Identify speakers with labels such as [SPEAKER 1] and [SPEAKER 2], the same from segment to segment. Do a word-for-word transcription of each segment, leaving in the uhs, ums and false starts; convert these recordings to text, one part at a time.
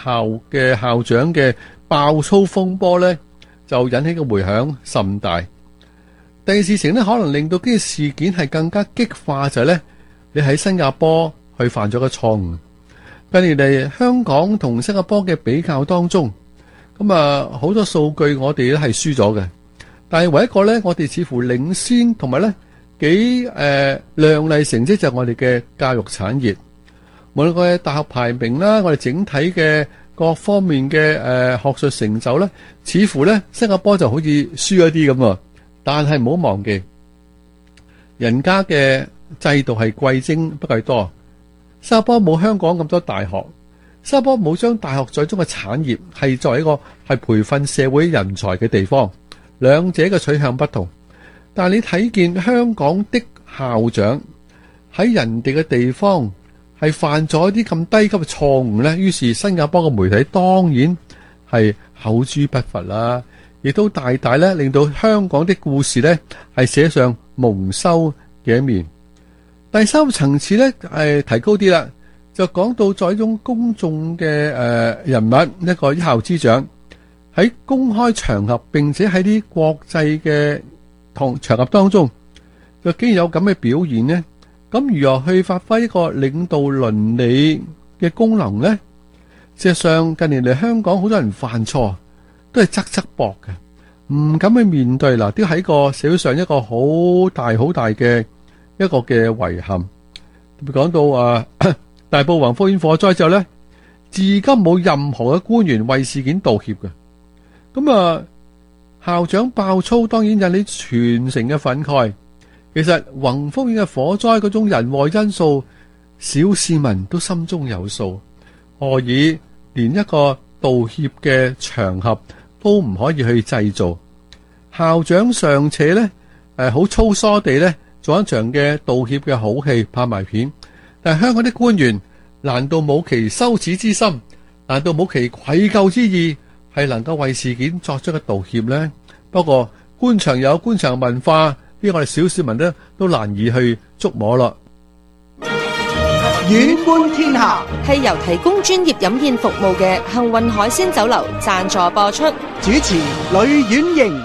[SPEAKER 1] 校嘅校長嘅爆粗風波呢，就引起嘅迴響甚大。第二事情呢，可能令到呢個事件係更加激化，就係呢：你喺新加坡去犯咗個錯誤。近年嚟香港同新加坡嘅比較當中，咁啊好多數據我哋咧係輸咗嘅，但係唯一一個呢，我哋似乎領先同埋呢幾誒、呃、亮麗成績就係我哋嘅教育產業。無論我哋大學排名啦，我哋整體嘅各方面嘅誒、呃、學術成就咧，似乎咧新加坡就好似輸咗啲咁啊！但係唔好忘記，人家嘅制度係貴精不貴多。新加坡冇香港咁多大學，新加坡冇將大學在中嘅產業係作為一個係培訓社會人才嘅地方，兩者嘅取向不同。但係你睇見香港的校長喺人哋嘅地方係犯咗一啲咁低級嘅錯誤呢，於是新加坡嘅媒體當然係口誅筆伐啦，亦都大大咧令到香港的故事呢係寫上蒙羞嘅一面。第三個層次呢係提高啲啦，就講到在一種公眾嘅誒人物，一個一校之長喺公開場合，並且喺啲國際嘅同場合當中，就竟然有咁嘅表現呢？咁如何去發揮一個領導倫理嘅功能呢？事實上近年嚟香港好多人犯錯都係側側膊嘅，唔敢去面對啦，都喺個社會上一個好大好大嘅一個嘅遺憾。講到啊大埔宏福苑火災之後呢，至今冇任何嘅官員為事件道歉嘅。咁啊校長爆粗當然引起全城嘅憤慨。其實宏福苑嘅火災嗰種人禍因素，小市民都心中有數，何以連一個道歉嘅場合都唔可以去製造？校長尚且呢誒好粗疏地呢做一場嘅道歉嘅好戲，拍埋片。但係香港啲官員難道冇其羞恥之心？難道冇其愧疚之意？係能夠為事件作出嘅道歉呢？不過官場有官場文化，呢我哋小市民咧都難以去捉摸咯。
[SPEAKER 2] 遠觀天下
[SPEAKER 3] 係由提供專業飲宴服務嘅幸運海鮮酒樓贊助播出。
[SPEAKER 2] 主持呂婉瑩。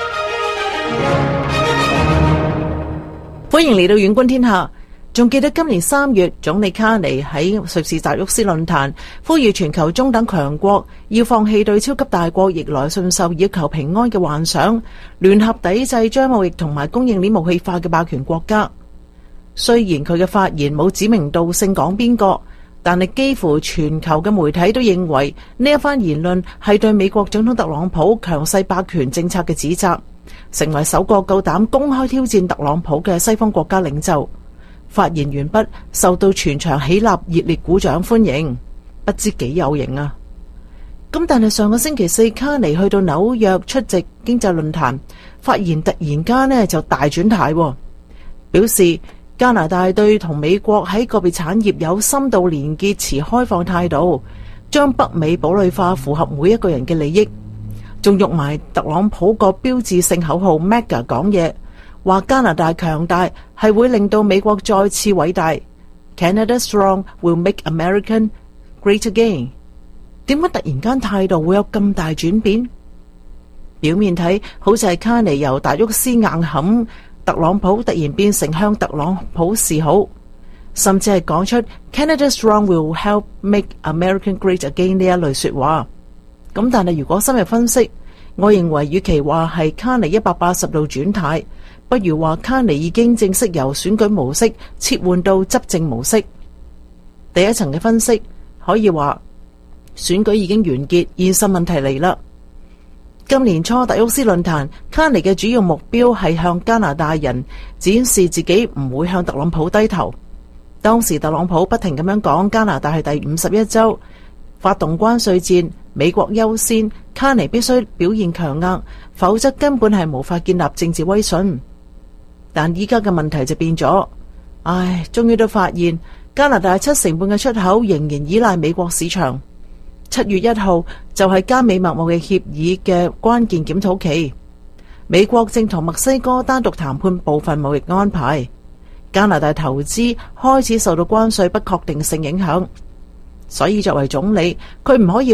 [SPEAKER 4] 歡迎嚟到遠觀天下。仲記得今年三月，總理卡尼喺瑞士達沃斯論壇呼籲全球中等強國要放棄對超級大國逆來順受以求平安嘅幻想，聯合抵制將貿易同埋供應鏈武器化嘅霸權國家。雖然佢嘅發言冇指名道姓講邊個，但係幾乎全球嘅媒體都認為呢一番言論係對美國總統特朗普強勢霸權政策嘅指責，成為首個夠膽公開挑戰特朗普嘅西方國家領袖。發言完畢，受到全場起立熱烈鼓掌歡迎，不知幾有型啊！咁但係上個星期四，卡尼去到紐約出席經濟論壇，發言突然間呢就大轉態，表示加拿大對同美國喺個別產業有深度連結持開放態度，將北美堡壘化符合每一個人嘅利益，仲用埋特朗普個標誌性口號 Mega 講嘢。話加拿大強大係會令到美國再次偉大 ，Canada strong will make American great again。點解突然間態度會有咁大轉變？表面睇好似係卡尼由達沃斯硬撼特朗普，突然變成向特朗普示好，甚至係講出 Canada strong will help make American great again 呢一類說話。咁但係如果深入分析，我認為與其話係卡尼一百八十度轉態，不如話卡尼已經正式由選舉模式切換到執政模式。第一層嘅分析可以話選舉已經完結，現實問題嚟啦。今年初達沃斯論壇，卡尼嘅主要目標係向加拿大人展示自己唔會向特朗普低頭。當時特朗普不停咁樣講加拿大係第五十一州，發動關稅戰，美國優先，卡尼必須表現強硬，否則根本係無法建立政治威信。但依家嘅問題就變咗，唉，終於都發現加拿大七成半嘅出口仍然依賴美國市場。七月一號就係加美貿易協議嘅關鍵檢討期，美國正同墨西哥單獨談判部分貿易安排，加拿大投資開始受到關稅不確定性影響。 所以作為總理，佢唔可以